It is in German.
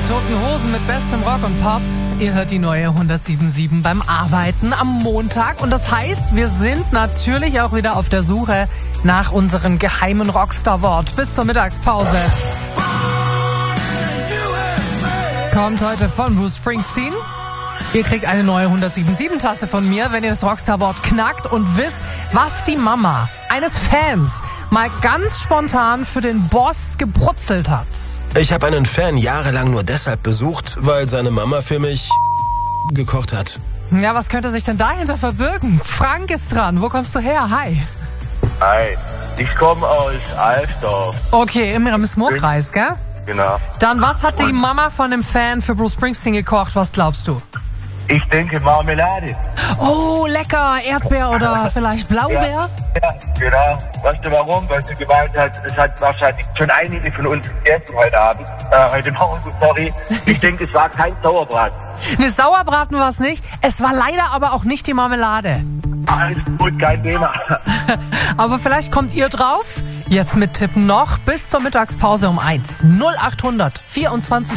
Toten Hosen mit bestem Rock und Pop. Ihr hört die neue 107.7 beim Arbeiten am Montag. Und das heißt, wir sind natürlich auch wieder auf der Suche nach unserem geheimen Rockstar-Wort. Bis zur Mittagspause. Kommt heute von Bruce Springsteen. Ihr kriegt eine neue 107.7-Tasse von mir, wenn ihr das Rockstar-Wort knackt und wisst, was die Mama eines Fans mal ganz spontan für den Boss gebrutzelt hat. Ich habe einen Fan jahrelang nur deshalb besucht, weil seine Mama für mich gekocht hat. Ja, was könnte sich denn dahinter verbirgen? Frank ist dran. Wo kommst du her? Hi. Hi, ich komme aus Alsdorf. Okay, im Remismur-Kreis, gell? Genau. Dann, was hat die Mama von dem Fan für Bruce Springsteen gekocht? Was glaubst du? Ich denke Marmelade. Oh, lecker. Erdbeer oder vielleicht Blaubeer? Ja, genau. Weißt du warum? Weil sie gemeint hat, es hat wahrscheinlich schon einige von uns gegessen heute Abend. Heute Morgen, sorry. Ich denke, es war kein Sauerbraten. Ne, Sauerbraten war es nicht. Es war leider aber auch nicht die Marmelade. Alles gut, kein Thema. Aber vielleicht kommt ihr drauf. Jetzt mit Tippen noch bis zur Mittagspause um 1. 0800 24